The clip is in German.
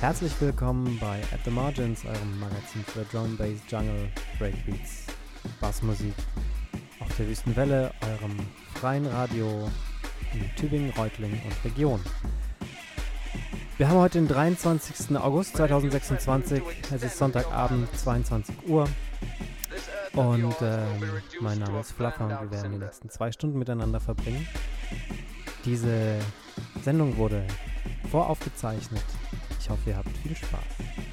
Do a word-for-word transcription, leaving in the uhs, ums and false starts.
Herzlich willkommen bei At the Margins, eurem Magazin für Drum, Bass, Jungle, Breakbeats, Bassmusik auf der Wüstenwelle, eurem freien Radio in Tübingen, Reutlingen und Region. Wir haben heute den dreiundzwanzigsten August zweitausendsechsundzwanzig, es ist Sonntagabend, zweiundzwanzig Uhr und ähm, mein Name ist Fluffer und wir werden die nächsten zwei Stunden miteinander verbringen. Diese Sendung wurde voraufgezeichnet. Ich hoffe, ihr habt viel Spaß.